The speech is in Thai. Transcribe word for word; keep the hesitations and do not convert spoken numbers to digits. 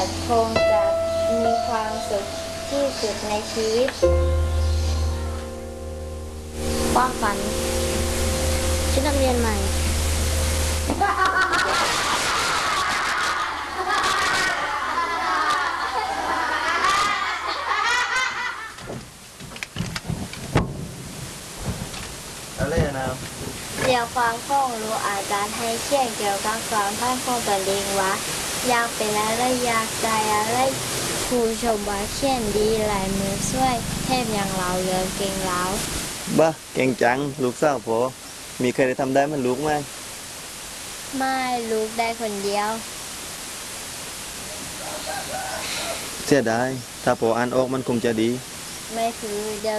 คงจะมีความสุขที่สุดในชีวิตความฝันชุดนักเรียนใหม่อะไรนะเดี๋ยวความข้องรู้อาจารย์ให้เขียนเกี่ยวกับความท่านของตนเองว่าอยากเป็นอะไรอยากใจอะไรครูชมว่าเขียนดีลายมือช่วยเทพอย่างเราเรืองเก่งเราบ้าเก่งจังลูกสาวพอมีใครได้ทำได้มันลูกไหมไม่ลูกได้คนเดียวเสียดายถ้าพออ่านออกมันคงจะดีไม่คือเดี๋ยว